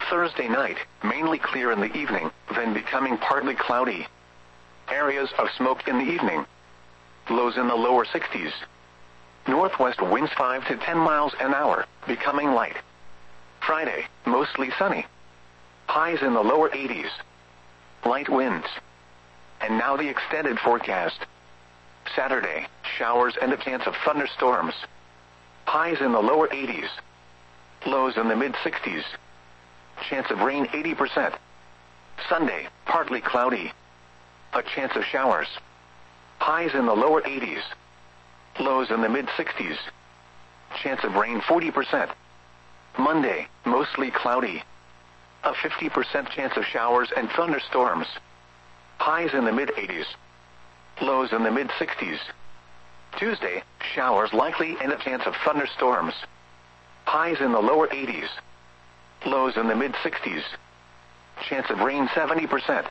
Thursday night, mainly clear in the evening, then becoming partly cloudy. Areas of smoke in the evening. Lows in the lower 60s. Northwest winds 5 to 10 miles an hour, becoming light. Friday, mostly sunny. Highs in the lower 80s. Light winds. And now the extended forecast. Saturday, showers and a chance of thunderstorms. Highs in the lower 80s. Lows in the mid-60s. Chance of rain 80%. Sunday, partly cloudy. A chance of showers. Highs in the lower 80s. Lows in the mid-60s. Chance of rain 40%. Monday, mostly cloudy. A 50% chance of showers and thunderstorms. Highs in the mid-80s. Lows in the mid-60s. Tuesday, showers likely and a chance of thunderstorms. Highs in the lower 80s. Lows in the mid-60s. Chance of rain 70%.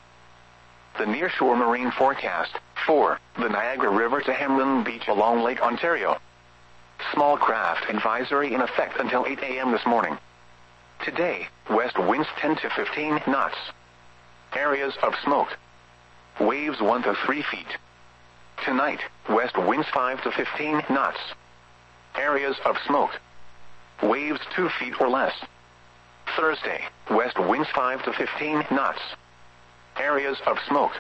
The nearshore marine forecast. 4. The Niagara River to Hamlin Beach along Lake Ontario. Small craft advisory in effect until 8 a.m. this morning. Today, west winds 10 to 15 knots. Areas of smoke. Waves 1 to 3 feet. Tonight, west winds 5 to 15 knots. Areas of smoke. Waves 2 feet or less. Thursday, west winds 5 to 15 knots. Areas of smoke.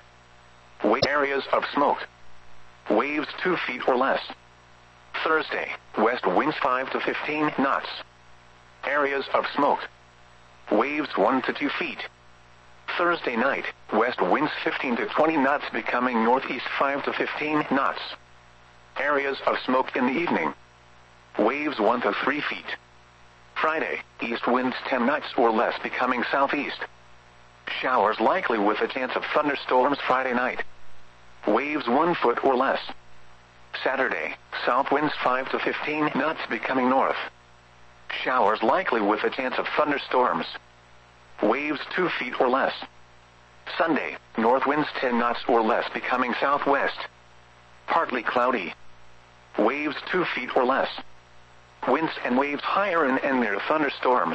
Areas of smoke. Waves 2 feet or less. Thursday, west winds 5 to 15 knots. Areas of smoke. Waves 1 to 2 feet. Thursday night, west winds 15 to 20 knots becoming northeast 5 to 15 knots. Areas of smoke in the evening. Waves 1 to 3 feet. Friday, east winds 10 knots or less becoming southeast. Showers likely with a chance of thunderstorms Friday night. Waves 1 foot or less. Saturday, south winds 5 to 15 knots becoming north. Showers likely with a chance of thunderstorms. Waves 2 feet or less. Sunday, north winds 10 knots or less becoming southwest. Partly cloudy. Waves 2 feet or less. Winds and waves higher and near thunderstorms.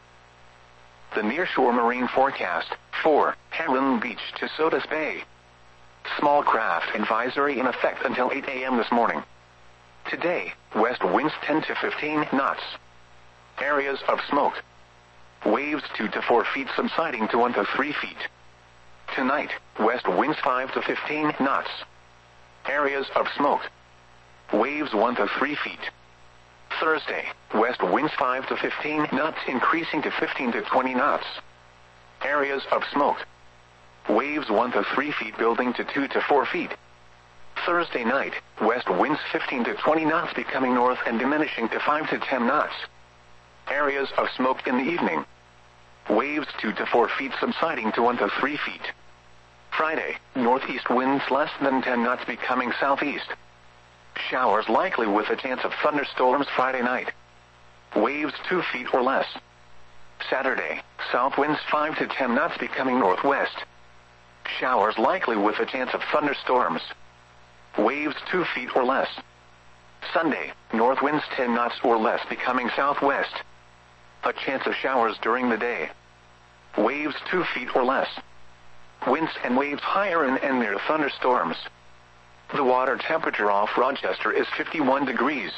The nearshore marine forecast. 4. Hamlin Beach to Sodus Bay. Small craft advisory in effect until 8 a.m. this morning. Today, west winds 10 to 15 knots. Areas of smoke. Waves 2 to 4 feet subsiding to 1 to 3 feet. Tonight, west winds 5 to 15 knots. Areas of smoke. Waves 1 to 3 feet. Thursday, west winds 5 to 15 knots increasing to 15 to 20 knots. Areas of smoke. Waves 1 to 3 feet building to 2 to 4 feet. Thursday night, west winds 15 to 20 knots becoming north and diminishing to 5 to 10 knots. Areas of smoke in the evening. Waves 2 to 4 feet subsiding to 1 to 3 feet. Friday, northeast winds less than 10 knots becoming southeast. Showers likely with a chance of thunderstorms Friday night. Waves 2 feet or less. Saturday, south winds 5 to 10 knots becoming northwest. Showers likely with a chance of thunderstorms. Waves 2 feet or less. Sunday, north winds 10 knots or less becoming southwest. A chance of showers during the day. Waves 2 feet or less. Winds and waves higher and near thunderstorms. The water temperature off Rochester is 51 degrees.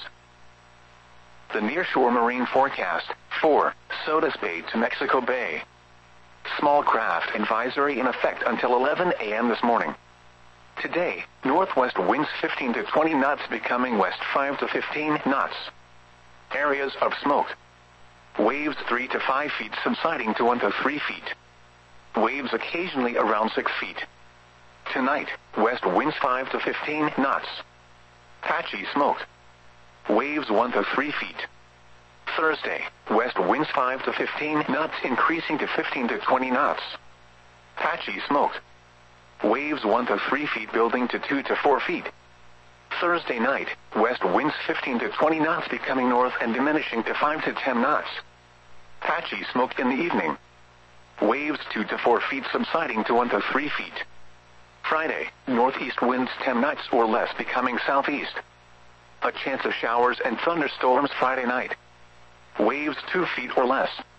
The nearshore marine forecast. 4. Sodus Bay to Mexico Bay. Small craft advisory in effect until 11 a.m. this morning. Today, northwest winds 15 to 20 knots becoming west 5 to 15 knots. Areas of smoke. Waves 3 to 5 feet subsiding to 1 to 3 feet. Waves occasionally around 6 feet. Tonight, west winds 5 to 15 knots. Patchy smoke. Waves 1 to 3 feet. Thursday, west winds 5 to 15 knots increasing to 15 to 20 knots. Patchy smoke. Waves 1 to 3 feet building to 2 to 4 feet. Thursday night, west winds 15 to 20 knots becoming north and diminishing to 5 to 10 knots. Patchy smoke in the evening. Waves 2 to 4 feet subsiding to 1 to 3 feet. Friday, northeast winds 10 knots or less becoming southeast. A chance of showers and thunderstorms Friday night. Waves 2 feet or less.